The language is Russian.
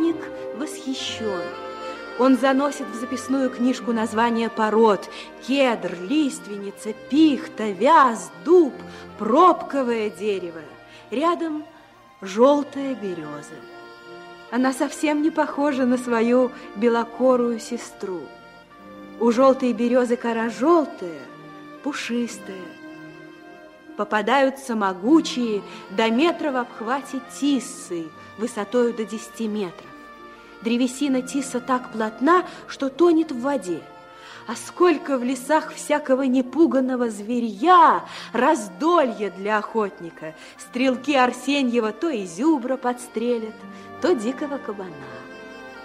ботаник восхищен. Он заносит в записную книжку названия пород: кедр, лиственница, пихта, вяз, дуб, пробковое дерево. Рядом желтая береза. Она совсем не похожа на свою белокорую сестру. У желтой березы кора желтая, пушистая. Попадаются могучие до метра в обхвате тиссы, высотою до 10 метров. Древесина тиса так плотна, что тонет в воде. А сколько в лесах всякого непуганного зверья, раздолье для охотника. Стрелки Арсеньева то изюбра подстрелят, то дикого кабана.